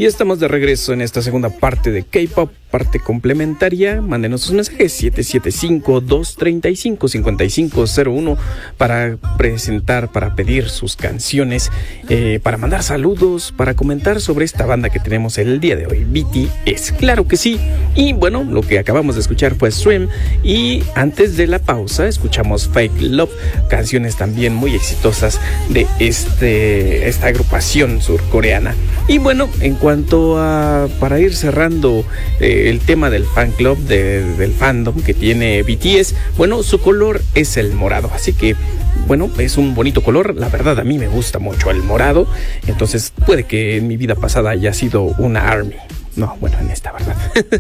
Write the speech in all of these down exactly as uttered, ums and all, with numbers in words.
Y estamos de regreso en esta segunda parte de K-Pop, parte complementaria. Mándenos sus mensajes siete siete cinco, dos tres cinco, cinco cinco cero uno para presentar, para pedir sus canciones, eh, para mandar saludos, para comentar sobre esta banda que tenemos el día de hoy, B T S. Claro que sí. Y bueno, lo que acabamos de escuchar fue Swim. Y antes de la pausa escuchamos Fake Love, canciones también muy exitosas de este, esta agrupación surcoreana. Y bueno, en cuanto a, para ir cerrando eh, el tema del fan club, de, del fandom que tiene B T S, bueno, su color es el morado, así que bueno, es un bonito color. La verdad, a mí me gusta mucho el morado, entonces puede que en mi vida pasada haya sido una ARMY. No, bueno, en esta, ¿verdad?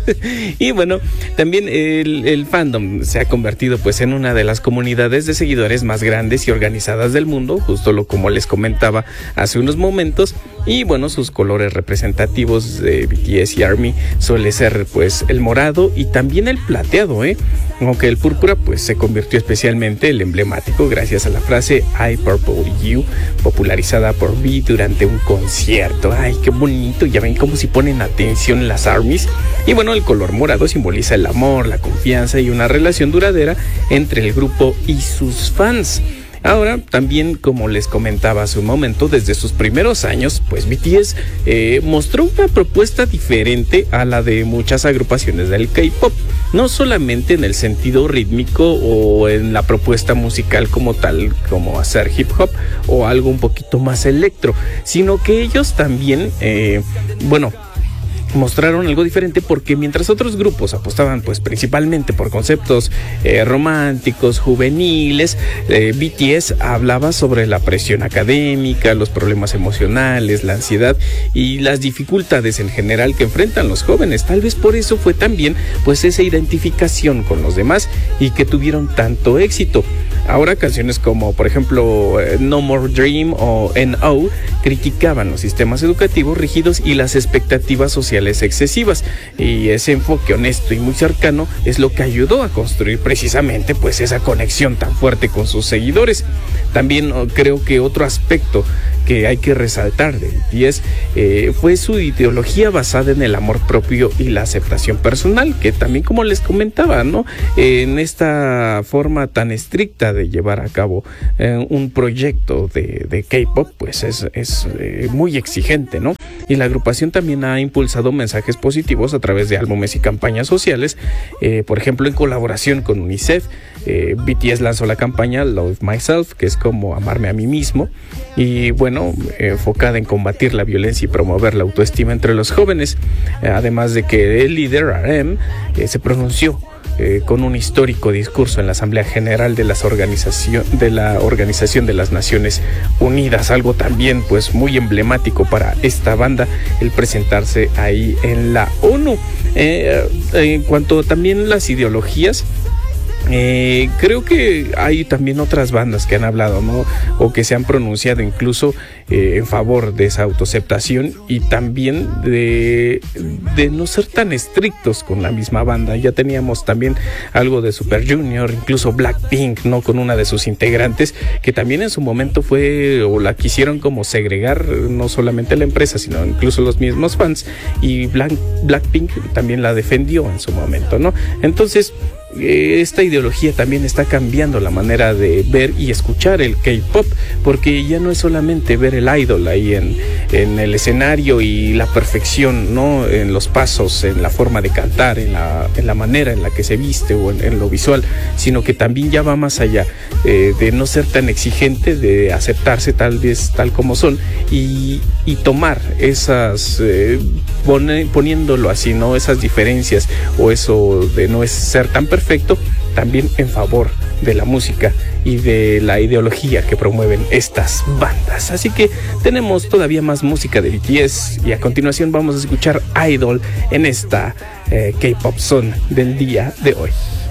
Y bueno, también el, el fandom se ha convertido pues en una de las comunidades de seguidores más grandes y organizadas del mundo, justo lo como les comentaba hace unos momentos. Y bueno, sus colores representativos de B T S y ARMY suele ser pues el morado y también el plateado, ¿eh? Aunque el púrpura pues se convirtió especialmente el emblemático gracias a la frase I Purple You, popularizada por V durante un concierto. Ay, qué bonito, ya ven cómo si ponen atención las ARMYs. Y bueno, el color morado simboliza el amor, la confianza y una relación duradera entre el grupo y sus fans. Ahora, también como les comentaba hace un momento, desde sus primeros años, pues B T S eh, mostró una propuesta diferente a la de muchas agrupaciones del K-pop, no solamente en el sentido rítmico o en la propuesta musical como tal, como hacer hip hop o algo un poquito más electro, sino que ellos también, eh, bueno, mostraron algo diferente, porque mientras otros grupos apostaban pues principalmente por conceptos eh, románticos, juveniles, eh, B T S hablaba sobre la presión académica, los problemas emocionales, la ansiedad y las dificultades en general que enfrentan los jóvenes. Tal vez por eso fue también pues esa identificación con los demás y que tuvieron tanto éxito. Ahora, canciones como por ejemplo No More Dream o N O criticaban los sistemas educativos rígidos y las expectativas sociales excesivas, y ese enfoque honesto y muy cercano es lo que ayudó a construir precisamente pues esa conexión tan fuerte con sus seguidores. También creo que otro aspecto que hay que resaltar de B T S eh, fue su ideología basada en el amor propio y la aceptación personal, que también, como les comentaba, ¿no? Eh, en esta forma tan estricta de llevar a cabo eh, un proyecto de, de K-pop, pues es, es eh, muy exigente, ¿no? Y la agrupación también ha impulsado mensajes positivos a través de álbumes y campañas sociales, eh, por ejemplo, en colaboración con UNICEF. eh, B T S lanzó la campaña Love Myself, que es como amarme a mí mismo, y bueno, enfocada en combatir la violencia y promover la autoestima entre los jóvenes, eh, además de que el líder R M eh, se pronunció Eh, con un histórico discurso en la Asamblea General de, las organización, de la Organización de las Naciones Unidas, algo también pues muy emblemático para esta banda, el presentarse ahí en la ONU. Eh, en cuanto también las ideologías, Eh, creo que hay también otras bandas que han hablado, ¿no? O que se han pronunciado incluso eh, en favor de esa autoaceptación y también de, de no ser tan estrictos con la misma banda. Ya teníamos también algo de Super Junior, incluso Blackpink, ¿no? Con una de sus integrantes que también en su momento fue, o la quisieron como segregar, no solamente la empresa, sino incluso los mismos fans, y Black, Blackpink también la defendió en su momento, ¿no? Entonces, esta ideología también está cambiando la manera de ver y escuchar el K-pop, porque ya no es solamente ver el idol ahí en, en el escenario y la perfección, ¿no? En los pasos, en la forma de cantar, en la, en la manera en la que se viste o en, en lo visual, sino que también ya va más allá, eh, de no ser tan exigente, de aceptarse tal vez tal como son y, y tomar esas, eh, pone, poniéndolo así, ¿no? Esas diferencias o eso de no es ser tan perfecto, perfecto, también en favor de la música y de la ideología que promueven estas bandas. Así que tenemos todavía más música de B T S y a continuación vamos a escuchar Idol en esta eh, K-Pop Zone del día de hoy.